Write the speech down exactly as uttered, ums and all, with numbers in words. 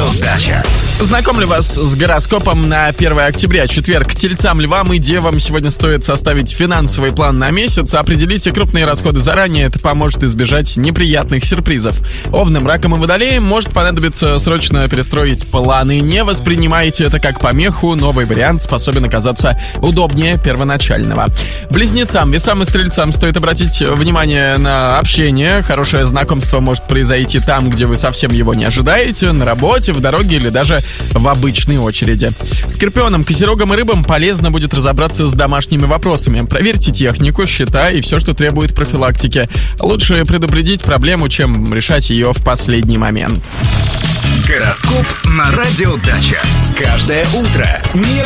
Дача. Знакомлю вас с гороскопом на первое октября, четверг. Тельцам, львам и девам сегодня стоит составить финансовый план на месяц. Определите крупные расходы заранее, это поможет избежать неприятных сюрпризов. Овнам, ракам и водолеям может понадобиться срочно перестроить планы. Не воспринимайте это как помеху, новый вариант способен оказаться удобнее первоначального. Близнецам, весам и стрельцам стоит обратить внимание на общение. Хорошее знакомство может произойти там, где вы совсем его не ожидаете, на работе, в дороге или даже в обычной очереди. Скорпионам, козерогам и рыбам полезно будет разобраться с домашними вопросами. Проверьте технику, счета и все, что требует профилактики. Лучше предупредить проблему, чем решать ее в последний момент. Гороскоп на Радио Дача. Каждое утро. Мир